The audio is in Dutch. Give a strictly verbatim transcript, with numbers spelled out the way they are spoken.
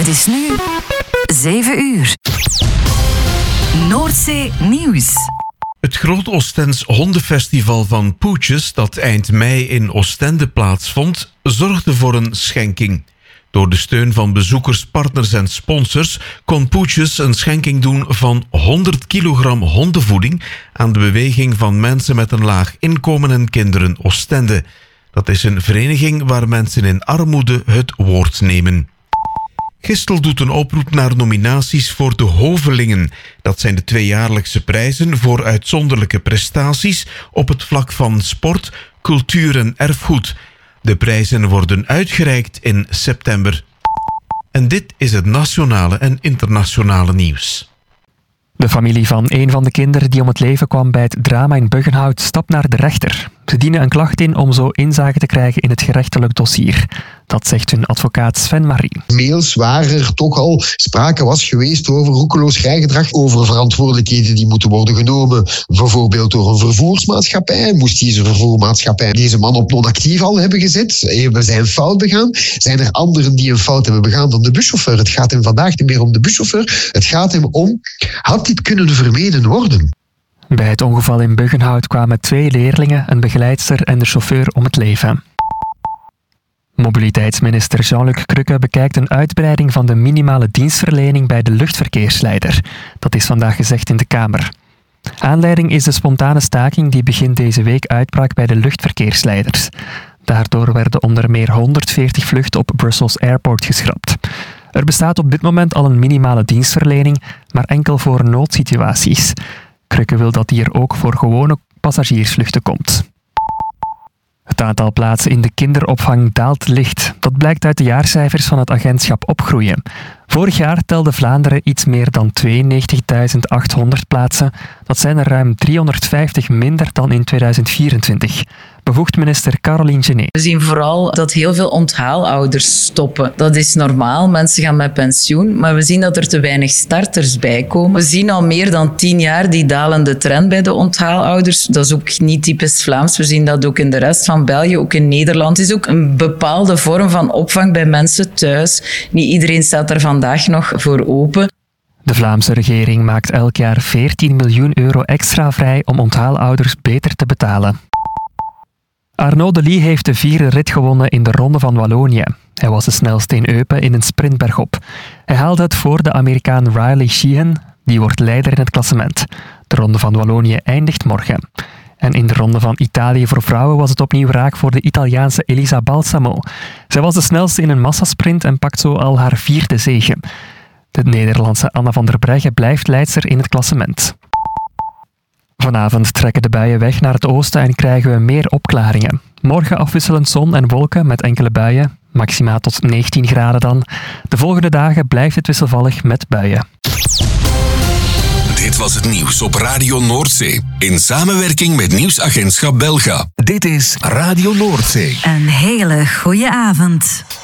Het is nu zeven uur. Noordzee Nieuws. Het Groot Oostends hondenfestival van Poetjes, dat eind mei in Oostende plaatsvond, zorgde voor een schenking. Door de steun van bezoekers, partners en sponsors kon Poetjes een schenking doen van honderd kilogram hondenvoeding aan de beweging van mensen met een laag inkomen en kinderen Oostende. Dat is een vereniging waar mensen in armoede het woord nemen. Gistel doet een oproep naar nominaties voor de Hovelingen. Dat zijn de tweejaarlijkse prijzen voor uitzonderlijke prestaties op het vlak van sport, cultuur en erfgoed. De prijzen worden uitgereikt in september. En dit is het nationale en internationale nieuws. De familie van een van de kinderen die om het leven kwam bij het drama in Buggenhout stapt naar de rechter. Ze dienen een klacht in om zo inzage te krijgen in het gerechtelijk dossier. Dat zegt hun advocaat Sven Marie. Mails waar er toch al sprake was geweest over roekeloos rijgedrag, over verantwoordelijkheden die moeten worden genomen, bijvoorbeeld door een vervoersmaatschappij. Moest deze vervoermaatschappij deze man op non-actief al hebben gezet? Hebben zij een fout begaan? Zijn er anderen die een fout hebben begaan dan de buschauffeur? Het gaat hem vandaag niet meer om de buschauffeur. Het gaat hem om, had dit kunnen vermeden worden? Bij het ongeval in Buggenhout kwamen twee leerlingen, een begeleidster en de chauffeur om het leven. Mobiliteitsminister Jean-Luc Crukke bekijkt een uitbreiding van de minimale dienstverlening bij de luchtverkeersleider. Dat is vandaag gezegd in de Kamer. Aanleiding is de spontane staking die begin deze week uitbrak bij de luchtverkeersleiders. Daardoor werden onder meer honderdveertig vluchten op Brussels Airport geschrapt. Er bestaat op dit moment al een minimale dienstverlening, maar enkel voor noodsituaties. Crukke wil dat die er ook voor gewone passagiersvluchten komt. Het aantal plaatsen in de kinderopvang daalt licht. Dat blijkt uit de jaarcijfers van het agentschap Opgroeien. Vorig jaar telde Vlaanderen iets meer dan tweeënnegentigduizend achthonderd plaatsen. Dat zijn er ruim driehonderdvijftig minder dan in tweeduizend vierentwintig. Bevoegd minister Caroline Genet. We zien vooral dat heel veel onthaalouders stoppen. Dat is normaal, mensen gaan met pensioen, maar we zien dat er te weinig starters bij komen. We zien al meer dan tien jaar die dalende trend bij de onthaalouders. Dat is ook niet typisch Vlaams. We zien dat ook in de rest van België, ook in Nederland. Het is ook een bepaalde vorm van opvang bij mensen thuis. Niet iedereen staat er vandaag nog voor open. De Vlaamse regering maakt elk jaar veertien miljoen euro extra vrij om onthaalouders beter te betalen. Arnaud Delis heeft de vierde rit gewonnen in de Ronde van Wallonië. Hij was de snelste in Eupen in een sprint bergop. Hij haalde het voor de Amerikaan Riley Sheehan, die wordt leider in het klassement. De Ronde van Wallonië eindigt morgen. En in de Ronde van Italië voor vrouwen was het opnieuw raak voor de Italiaanse Elisa Balsamo. Zij was de snelste in een massasprint en pakt zo al haar vierde zege. De Nederlandse Anna van der Breggen blijft leidster in het klassement. Vanavond trekken de buien weg naar het oosten en krijgen we meer opklaringen. Morgen afwisselend zon en wolken met enkele buien, maximaal tot negentien graden dan. De volgende dagen blijft het wisselvallig met buien. Dit was het nieuws op Radio Noordzee. In samenwerking met Nieuwsagentschap Belga. Dit is Radio Noordzee. Een hele goeie avond.